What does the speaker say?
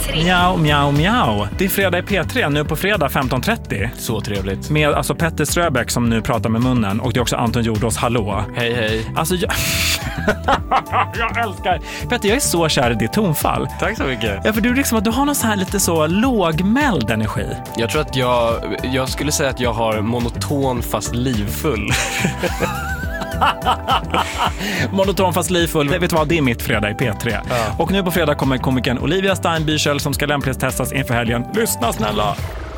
P3. Mjau, mjau, mjau. Det är fredag i P3 nu på fredag 15.30. Så trevligt. Med alltså Petter Ströbeck som nu pratar med munnen. Och det är också Anton Jordås, hallå. Hej, hej. Alltså jag älskar. Petter, jag är så kär i ditt tonfall. Tack så mycket. Ja, för du liksom att du har någon så här lite så lågmäld energi. Jag tror att jag skulle säga att jag har monoton fast livfull. Monoton fast livfull. Vet du vad, det är mitt fredag i P3. Ja. Och nu på fredag kommer komikern Olivia Steinbüchel som ska lämplighetstestas inför helgen. Lyssna snälla!